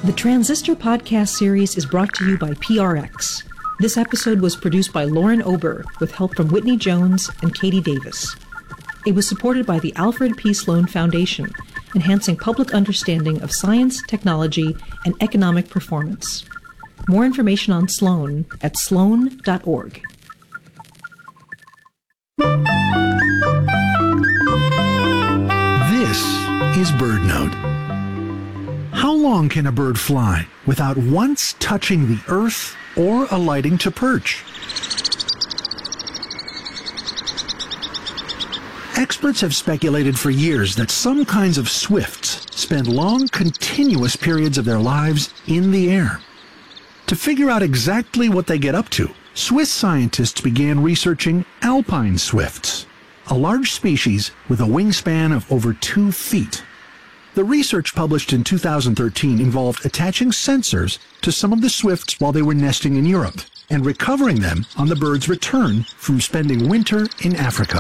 The Transistor podcast series is brought to you by PRX. This episode was produced by Lauren Ober with help from Whitney Jones and Katie Davis. It was supported by the Alfred P. Sloan Foundation, enhancing public understanding of science, technology, and economic performance. More information on Sloan at sloan.org. This is BirdNote. How long can a bird fly without once touching the earth or alighting to perch? Experts have speculated for years that some kinds of swifts spend long, continuous periods of their lives in the air. To figure out exactly what they get up to, Swiss scientists began researching alpine swifts, a large species with a wingspan of over 2 feet. The research published in 2013 involved attaching sensors to some of the swifts while they were nesting in Europe and recovering them on the bird's return from spending winter in Africa.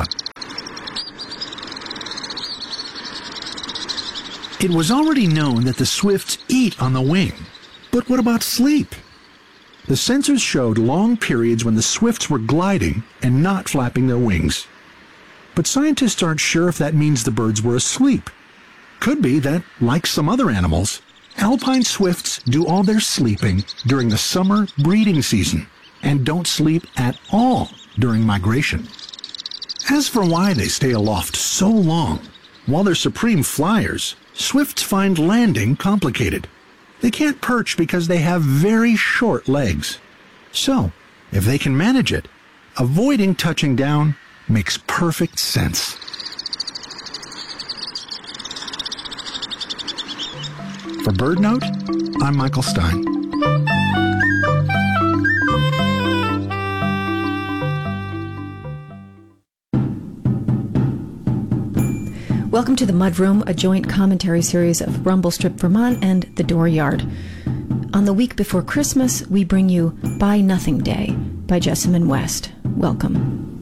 It was already known that the swifts eat on the wing, but what about sleep? The sensors showed long periods when the swifts were gliding and not flapping their wings. But scientists aren't sure if that means the birds were asleep. Could be that, like some other animals, alpine swifts do all their sleeping during the summer breeding season and don't sleep at all during migration. As for why they stay aloft so long, while they're supreme flyers, swifts find landing complicated. They can't perch because they have very short legs. So, if they can manage it, avoiding touching down makes perfect sense. For BirdNote, I'm Michael Stein. Welcome to The Mudroom, a joint commentary series of Rumble Strip Vermont and The Dooryard. On the week before Christmas, we bring you Buy Nothing Day by Jessamine West. Welcome.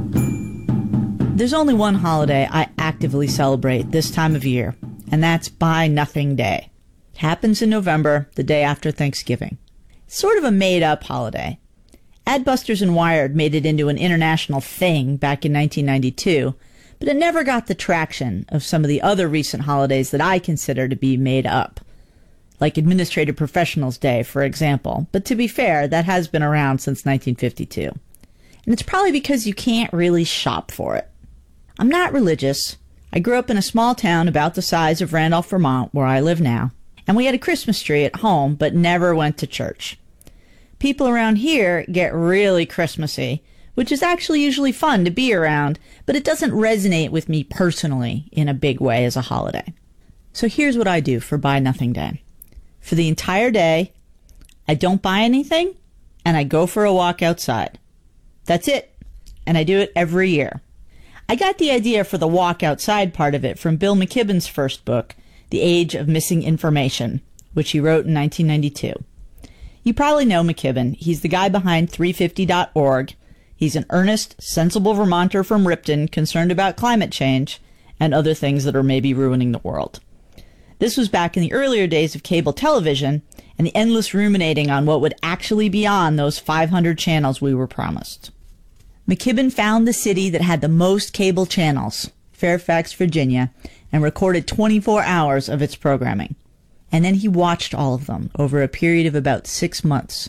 There's only one holiday I actively celebrate this time of year, and that's Buy Nothing Day. It happens in November, the day after Thanksgiving. It's sort of a made-up holiday. Adbusters and Wired made it into an international thing back in 1992, but it never got the traction of some of the other recent holidays that I consider to be made up, like Administrative Professionals Day, for example. But to be fair, that has been around since 1952. And it's probably because you can't really shop for it. I'm not religious. I grew up in a small town about the size of Randolph, Vermont, where I live now. And we had a Christmas tree at home, but never went to church. People around here get really Christmassy, which is actually usually fun to be around, but it doesn't resonate with me personally in a big way as a holiday. So here's what I do for Buy Nothing Day. For the entire day, I don't buy anything, and I go for a walk outside. That's it. And I do it every year. I got the idea for the walk outside part of it from Bill McKibben's first book, The Age of Missing Information, which he wrote in 1992. You probably know McKibben. He's the guy behind 350.org. He's an earnest, sensible Vermonter from Ripton concerned about climate change and other things that are maybe ruining the world. This was back in the earlier days of cable television and the endless ruminating on what would actually be on those 500 channels we were promised. McKibben found the city that had the most cable channels, Fairfax, Virginia, and recorded 24 hours of its programming. And then he watched all of them over a period of about 6 months,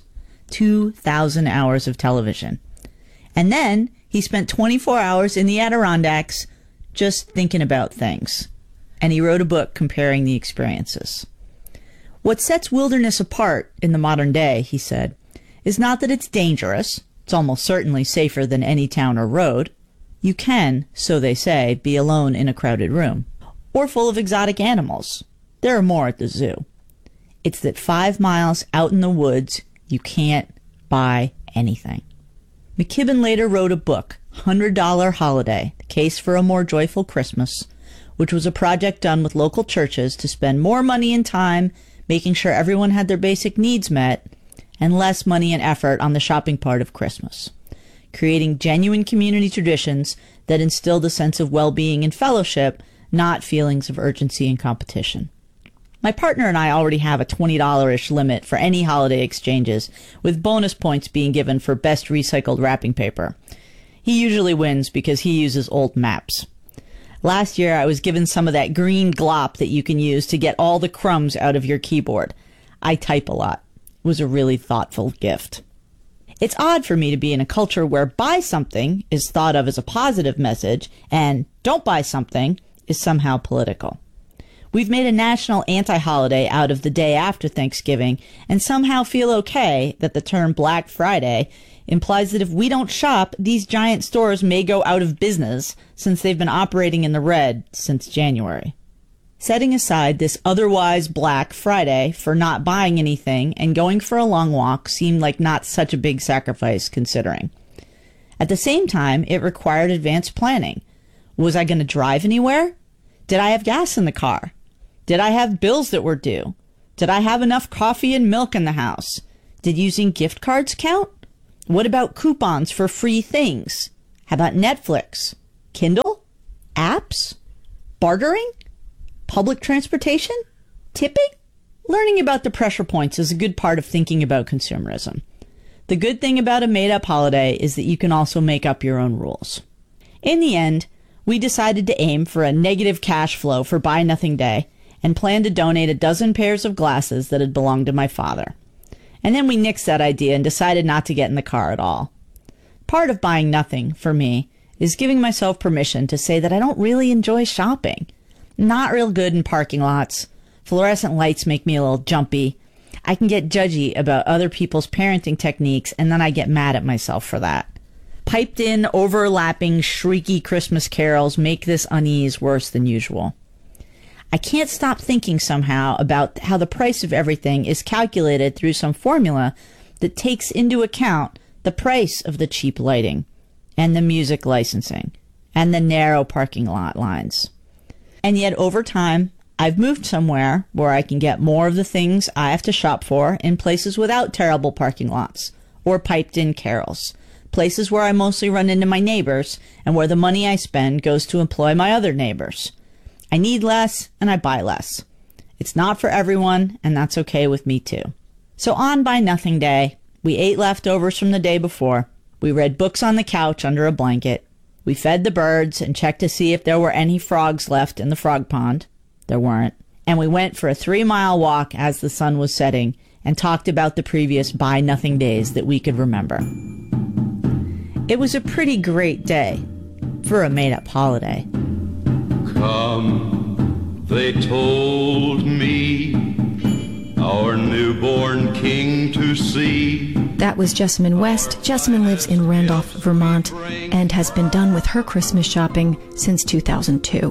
2,000 hours of television. And then he spent 24 hours in the Adirondacks just thinking about things. And he wrote a book comparing the experiences. What sets wilderness apart in the modern day, he said, is not that it's dangerous. It's almost certainly safer than any town or road. You can, so they say, be alone in a crowded room. Or full of exotic animals. There are more at the zoo. It's that 5 miles out in the woods, you can't buy anything. McKibben later wrote a book, $100 Holiday, The Case for a More Joyful Christmas, which was a project done with local churches to spend more money and time making sure everyone had their basic needs met, and less money and effort on the shopping part of Christmas, creating genuine community traditions that instilled a sense of well-being and fellowship, not feelings of urgency and competition. My partner and I already have a $20-ish limit for any holiday exchanges, with bonus points being given for best recycled wrapping paper. He usually wins because he uses old maps. Last year, I was given some of that green glop that you can use to get all the crumbs out of your keyboard. I type a lot. It was a really thoughtful gift. It's odd for me to be in a culture where buy something is thought of as a positive message and don't buy something is somehow political. We've made a national anti-holiday out of the day after Thanksgiving and somehow feel okay that the term Black Friday implies that if we don't shop, these giant stores may go out of business since they've been operating in the red since January. Setting aside this otherwise Black Friday for not buying anything and going for a long walk seemed like not such a big sacrifice considering. At the same time, it required advanced planning. Was I going to drive anywhere? Did I have gas in the car? Did I have bills that were due? Did I have enough coffee and milk in the house? Did using gift cards count? What about coupons for free things? How about Netflix? Kindle? Apps? Bartering? Public transportation? Tipping? Learning about the pressure points is a good part of thinking about consumerism. The good thing about a made-up holiday is that you can also make up your own rules. In the end, we decided to aim for a negative cash flow for Buy Nothing Day and planned to donate a dozen pairs of glasses that had belonged to my father. And then we nixed that idea and decided not to get in the car at all. Part of buying nothing, for me, is giving myself permission to say that I don't really enjoy shopping. Not real good in parking lots. Fluorescent lights make me a little jumpy. I can get judgy about other people's parenting techniques, and then I get mad at myself for that. Piped in, overlapping, shrieky Christmas carols make this unease worse than usual. I can't stop thinking somehow about how the price of everything is calculated through some formula that takes into account the price of the cheap lighting, and the music licensing, and the narrow parking lot lines. And yet over time, I've moved somewhere where I can get more of the things I have to shop for in places without terrible parking lots, or piped-in carols, places where I mostly run into my neighbors, and where the money I spend goes to employ my other neighbors. I need less, and I buy less. It's not for everyone, and that's okay with me too. So on Buy Nothing Day, we ate leftovers from the day before. We read books on the couch under a blanket. We fed the birds and checked to see if there were any frogs left in the frog pond. There weren't. And we went for a 3-mile walk as the sun was setting and talked about the previous Buy Nothing days that we could remember. It was a pretty great day for a made-up holiday. Come, they told me, our newborn king to see. That was Jessamine West. Jessamine lives in Randolph, Vermont, and has been done with her Christmas shopping since 2002.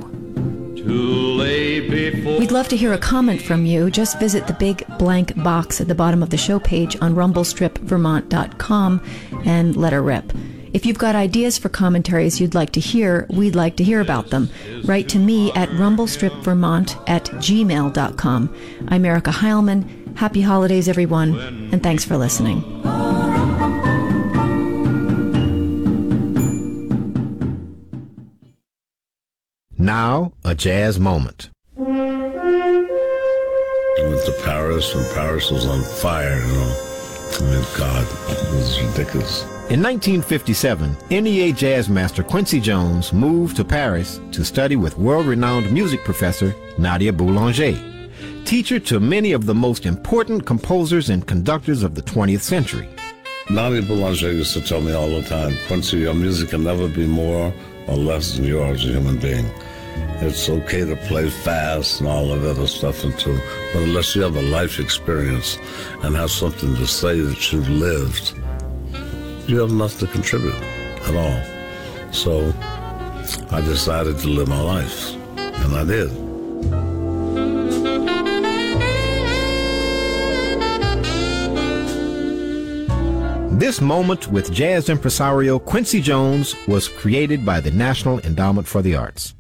We'd love to hear a comment from you. Just visit the big blank box at the bottom of the show page on rumblestripvermont.com and let her rip. If you've got ideas for commentaries you'd like to hear, we'd like to hear about them. Write to me at rumblestripvermont@gmail.com. I'm Erica Heilman. Happy holidays, everyone, and thanks for listening. Now, a jazz moment. I went to Paris, and Paris was on fire, you know. I mean, God, it was ridiculous. In 1957, NEA jazz master Quincy Jones moved to Paris to study with world-renowned music professor Nadia Boulanger, teacher to many of the most important composers and conductors of the 20th century. Nadia Boulanger used to tell me all the time, Quincy, your music can never be more or less than you are as a human being. It's okay to play fast and all of that other stuff, but unless you have a life experience and have something to say that you've lived, you have nothing to contribute at all. So I decided to live my life, and I did. This moment with jazz impresario Quincy Jones was created by the National Endowment for the Arts.